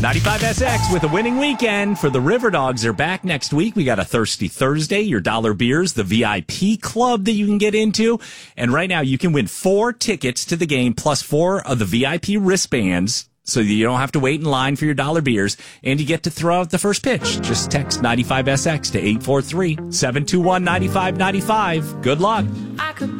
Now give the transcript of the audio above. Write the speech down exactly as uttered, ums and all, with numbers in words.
ninety-five S X with a winning weekend for the River Dogs. Are back next week. We got a Thirsty Thursday, your dollar beers, the V I P club that you can get into. And right now you can win four tickets to the game plus four of the V I P wristbands so that you don't have to wait in line for your dollar beers. And you get to throw out the first pitch. Just text ninety-five S X to eight four three, seven two one, nine five nine five. Good luck. I could